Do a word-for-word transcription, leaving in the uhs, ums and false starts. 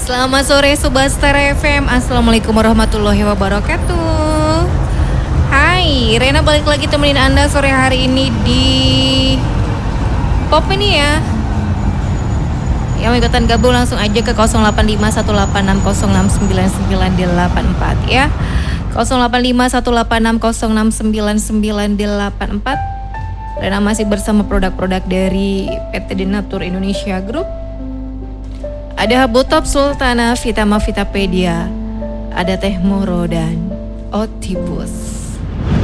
Selamat sore Sobat Star F M. Assalamualaikum warahmatullahi wabarakatuh. Hai, Rena balik lagi temenin Anda sore hari ini di Pop ini ya. Yang mau ikutan gabung langsung aja ke nol delapan lima satu delapan enam nol enam sembilan sembilan delapan empat ya. nol delapan lima satu delapan enam nol enam sembilan sembilan delapan empat. Rena masih bersama produk-produk dari P T Denatur Indonesia Group. Ada Habutop Sultana, Vitama Vitapedia, ada Teh Moro dan Otibus.